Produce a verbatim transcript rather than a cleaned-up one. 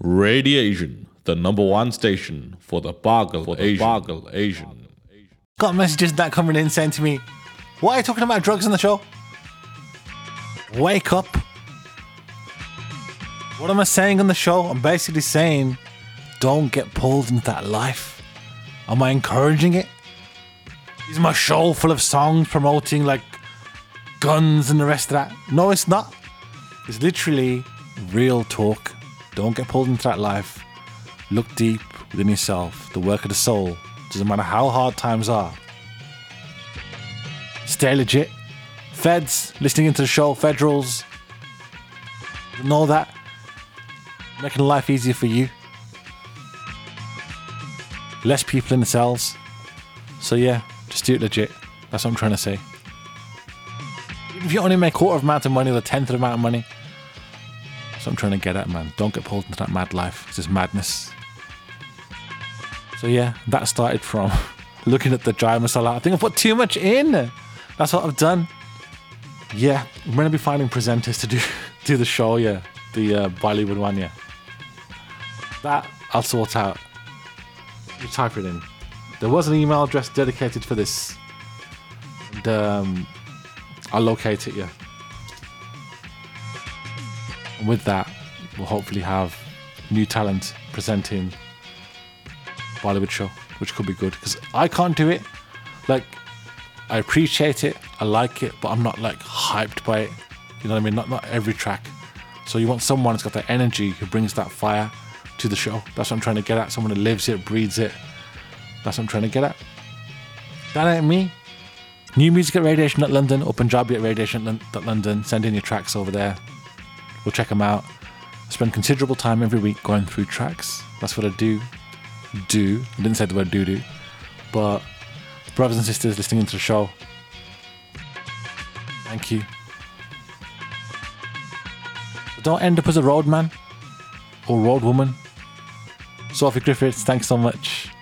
Radiation, the number one station for the Bargle for the Asian. Bargle Asian. Got messages that coming in saying to me, why are you talking about drugs on the show? Wake up. What am I saying on the show? I'm basically saying, don't get pulled into that life. Am I encouraging it? Is my show full of songs promoting like guns and the rest of that? No, it's not. It's literally real talk. Don't get pulled into that life. Look deep within yourself. The work of the soul. Doesn't matter how hard times are. Stay legit. Feds listening into the show, federals, know that. Making life easier for you. Less people in the cells. So yeah, just do it legit. That's what I'm trying to say. Even if you only make a quarter of the amount of money or a tenth of the amount of money. That's what I'm trying to get at, man. Don't get pulled into that mad life. It's just madness. So yeah, that started from looking at the dry masala. I think I put too much in. That's what I've done. Yeah, I'm going to be finding presenters to do do the show, yeah. The uh, Bollywood one, yeah. That I'll sort out. You type it in. There was an email address dedicated for this. And um, I'll locate it, yeah. And with that, we'll hopefully have new talent presenting Bollywood show, which could be good. Because I can't do it. Like, I appreciate it, I like it, but I'm not like hyped by it. You know what I mean? Not not every track. So you want someone who's got that energy, who brings that fire to the show. That's what I'm trying to get at. Someone who lives it, breathes it. That's what I'm trying to get at. That ain't me. New music at Radiation at London, or Punjabi at Radiation at London. Send in your tracks over there. We'll check them out. I spend considerable time every week going through tracks. That's what I do. Do. I didn't say the word do-do. But brothers and sisters listening into the show, thank you. But don't end up as a road man or road woman. Sophie Griffiths, thanks so much.